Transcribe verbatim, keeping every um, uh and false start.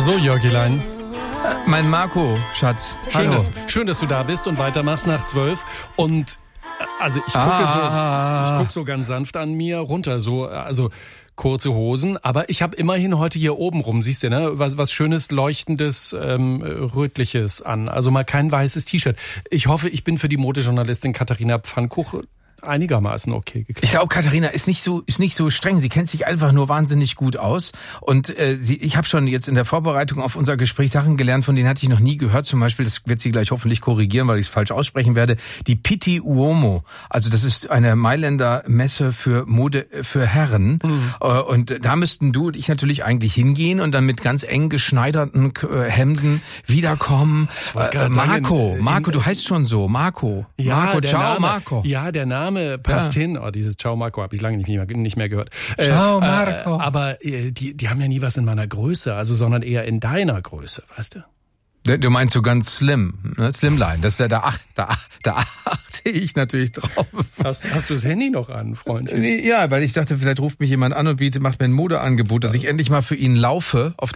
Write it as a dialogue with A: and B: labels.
A: So, Jörgilein.
B: Äh, mein Marco, Schatz.
A: Schön
B: Hallo.
A: dass, schön, dass du da bist und weitermachst nach zwölf. Und also ich gucke
B: Ah.
A: so, ich gucke so ganz sanft an mir runter, so also kurze Hosen. Aber ich habe immerhin heute hier oben rum, siehst du, ne, was was schönes, leuchtendes, ähm, rötliches an. Also mal kein weißes T-Shirt. Ich hoffe, ich bin für die Modejournalistin Katharina Pfannkuch einigermaßen okay geklärt.
B: Ich glaube, Katharina ist nicht so ist nicht so streng. Sie kennt sich einfach nur wahnsinnig gut aus. Und äh, sie, ich habe schon jetzt in der Vorbereitung auf unser Gespräch Sachen gelernt, von denen hatte ich noch nie gehört. Zum Beispiel, das wird sie gleich hoffentlich korrigieren, weil ich es falsch aussprechen werde. Die Pitti Uomo. Also das ist eine Mailänder Messe für Mode für Herren. Mhm. Äh, und da müssten du und ich natürlich eigentlich hingehen und dann mit ganz eng geschneiderten äh, Hemden wiederkommen. Äh, Marco, sagen, in, Marco, du heißt schon so. Marco.
A: Ja,
B: Marco,
A: der
B: ciao,
A: Name,
B: Marco.
A: Ja, der Name passt
B: Ja.
A: hin. Oh, dieses Ciao Marco habe ich lange nicht mehr, nicht mehr gehört.
B: Ciao
A: äh,
B: Marco.
A: Äh, aber äh, die, die haben ja nie was in meiner Größe, also sondern eher in deiner Größe, weißt du?
B: Du meinst so ganz slim, ne? Slimline. Das, da, da, da, da achte ich natürlich drauf.
A: Hast, hast du das Handy noch an, Freundchen?
B: Ja, weil ich dachte, vielleicht ruft mich jemand an und bietet, macht mir ein Modeangebot, dass ich endlich mal für ihn laufe auf